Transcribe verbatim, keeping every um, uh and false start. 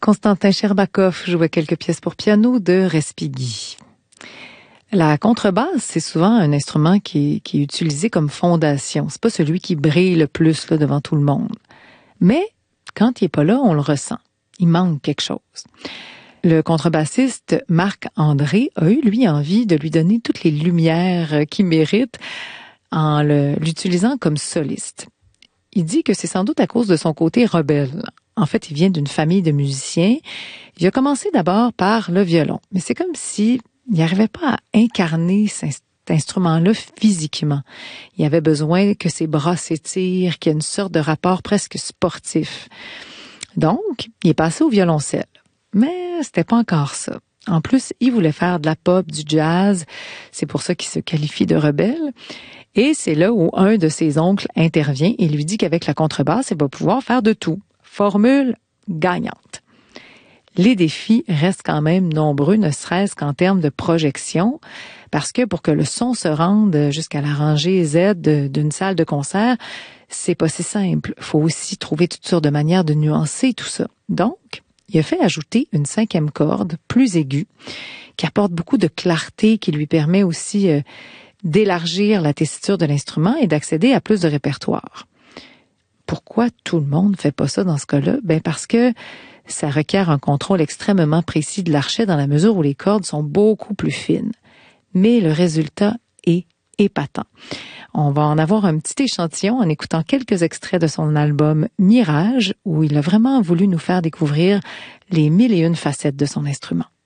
Constantin Sherbakov jouait quelques pièces pour piano de Respighi. La contrebasse, c'est souvent un instrument qui, qui est utilisé comme fondation. C'est pas celui qui brille le plus là, devant tout le monde. Mais quand il est pas là, on le ressent. Il manque quelque chose. Le contrebassiste Marc-André a eu, lui, envie de lui donner toutes les lumières qu'il mérite en le, l'utilisant comme soliste. Il dit que c'est sans doute à cause de son côté rebelle. En fait, il vient d'une famille de musiciens. Il a commencé d'abord par le violon, mais c'est comme si il n'arrivait pas à incarner cet instrument-là physiquement. Il avait besoin que ses bras s'étirent, qu'il y ait une sorte de rapport presque sportif. Donc, il est passé au violoncelle. Mais c'était pas encore ça. En plus, il voulait faire de la pop, du jazz. C'est pour ça qu'il se qualifie de rebelle. Et c'est là où un de ses oncles intervient et lui dit qu'avec la contrebasse, il va pouvoir faire de tout. Formule gagnante. Les défis restent quand même nombreux, ne serait-ce qu'en termes de projection, parce que pour que le son se rende jusqu'à la rangée Z d'une salle de concert, c'est pas si simple. Il faut aussi trouver toutes sortes de manières de nuancer tout ça. Donc, il a fait ajouter une cinquième corde, plus aiguë, qui apporte beaucoup de clarté, qui lui permet aussi euh, d'élargir la tessiture de l'instrument et d'accéder à plus de répertoire. Pourquoi tout le monde ne fait pas ça dans ce cas-là? Ben parce que ça requiert un contrôle extrêmement précis de l'archet dans la mesure où les cordes sont beaucoup plus fines. Mais le résultat est épatant. On va en avoir un petit échantillon en écoutant quelques extraits de son album Mirage, où il a vraiment voulu nous faire découvrir les mille et une facettes de son instrument.